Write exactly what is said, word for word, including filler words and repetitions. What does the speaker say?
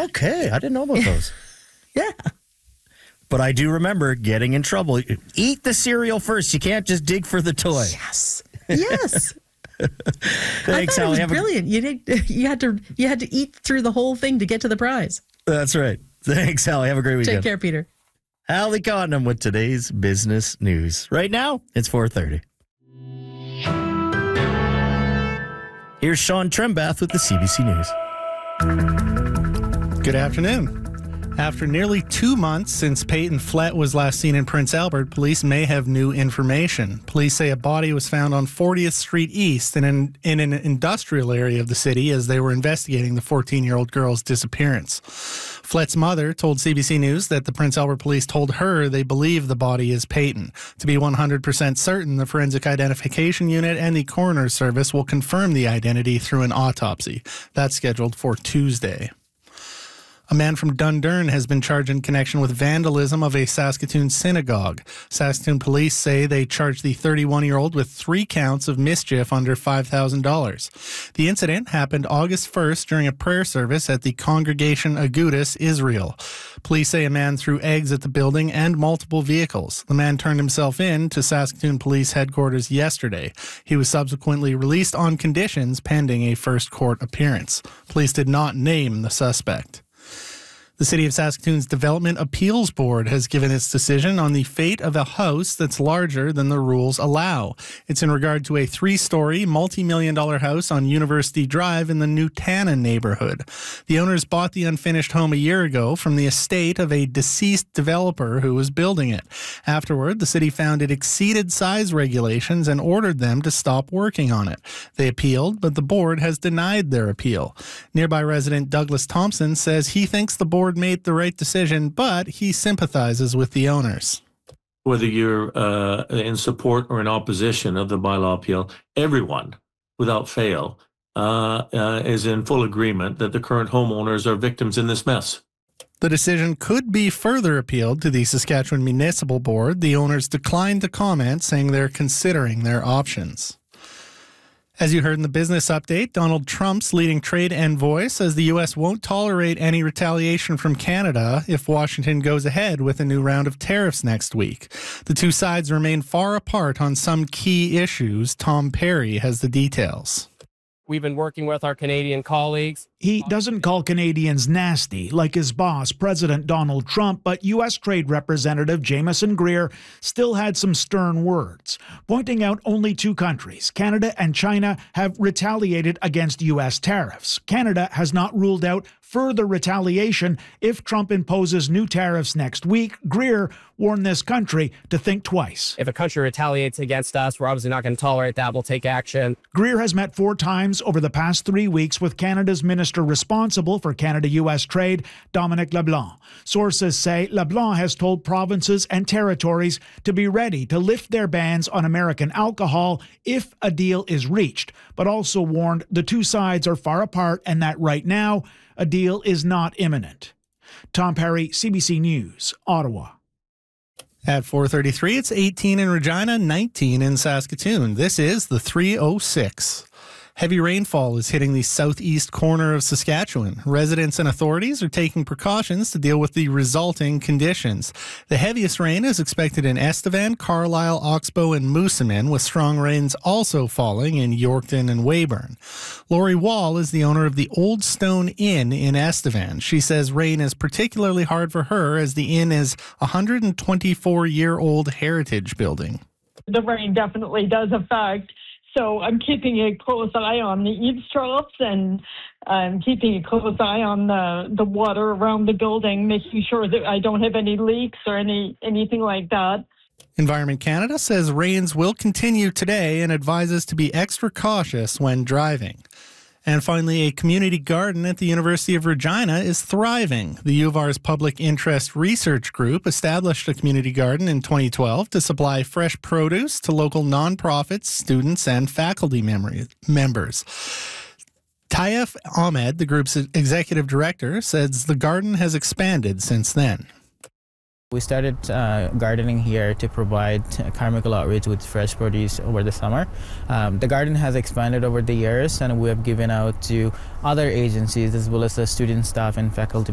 Okay, I didn't know about those. Yeah. But I do remember getting in trouble. Eat the cereal first. You can't just dig for the toy. Yes. Yes. Thanks, I thought Allie. it was Have a- brilliant. You did, you had to you had to eat through the whole thing to get to the prize. That's right. Thanks, Allie. Have a great weekend. Take care, Peter. Allie Cottenham with today's business news. Right now, it's four thirty. Here's Sean Trembath with the C B C News. Good afternoon. After nearly two months since Peyton Flett was last seen in Prince Albert, police may have new information. Police say a body was found on fortieth Street East in an, in an industrial area of the city as they were investigating the fourteen-year-old girl's disappearance. Flett's mother told C B C News that the Prince Albert police told her they believe the body is Peyton. To be one hundred percent certain, the Forensic Identification Unit and the Coroner's Service will confirm the identity through an autopsy. That's scheduled for Tuesday. A man from Dundurn has been charged in connection with vandalism of a Saskatoon synagogue. Saskatoon police say they charged the thirty-one-year-old with three counts of mischief under five thousand dollars. The incident happened August first during a prayer service at the Congregation Agudas, Israel. Police say a man threw eggs at the building and multiple vehicles. The man turned himself in to Saskatoon Police Headquarters yesterday. He was subsequently released on conditions pending a first court appearance. Police did not name the suspect. The City of Saskatoon's Development Appeals Board has given its decision on the fate of a house that's larger than the rules allow. It's in regard to a three-story, multi-million dollar house on University Drive in the Newtannon neighborhood. The owners bought the unfinished home a year ago from the estate of a deceased developer who was building it. Afterward, the city found it exceeded size regulations and ordered them to stop working on it. They appealed, but the board has denied their appeal. Nearby resident Douglas Thompson says he thinks the board made the right decision, but he sympathizes with the owners. Whether you're uh, in support or in opposition of the bylaw appeal, everyone, without fail, uh, uh, is in full agreement that the current homeowners are victims in this mess. The decision could be further appealed to the Saskatchewan Municipal Board. The owners declined to comment, saying they're considering their options. As you heard in the business update, Donald Trump's leading trade envoy says the U S won't tolerate any retaliation from Canada if Washington goes ahead with a new round of tariffs next week. The two sides remain far apart on some key issues. Tom Perry has the details. We've been working with our Canadian colleagues. He doesn't call Canadians nasty like his boss, President Donald Trump, but U S Trade Representative Jameson Greer still had some stern words, pointing out only two countries, Canada and China, have retaliated against U S tariffs. Canada has not ruled out further retaliation if Trump imposes new tariffs next week. Greer warned this country to think twice. If a country retaliates against us, we're obviously not going to tolerate that. We'll take action. Greer has met four times over the past three weeks with Canada's minister responsible for Canada-U S trade, Dominic LeBlanc. Sources say LeBlanc has told provinces and territories to be ready to lift their bans on American alcohol if a deal is reached, but also warned the two sides are far apart and that right now, a deal is not imminent. Tom Perry, C B C News, Ottawa. At four thirty-three, it's eighteen in Regina, nineteen in Saskatoon. This is the three oh six. Heavy rainfall is hitting the southeast corner of Saskatchewan. Residents and authorities are taking precautions to deal with the resulting conditions. The heaviest rain is expected in Estevan, Carlisle, Oxbow, and Moosomin, with strong rains also falling in Yorkton and Weyburn. Lori Wall is the owner of the Old Stone Inn in Estevan. She says rain is particularly hard for her as the inn is a one hundred twenty-four-year-old heritage building. The rain definitely does affect. So I'm keeping a close eye on the eavesdrops and I'm keeping a close eye on the, the water around the building, making sure that I don't have any leaks or any anything like that. Environment Canada says rains will continue today and advises to be extra cautious when driving. And finally, a community garden at the University of Regina is thriving. The U of R's Public Interest Research Group established a community garden in twenty twelve to supply fresh produce to local nonprofits, students, and faculty memory, members. Taif Ahmed, the group's executive director, says the garden has expanded since then. We started uh, gardening here to provide Carmichael Outreach with fresh produce over the summer. Um, the garden has expanded over the years and we have given out to other agencies as well as the student staff and faculty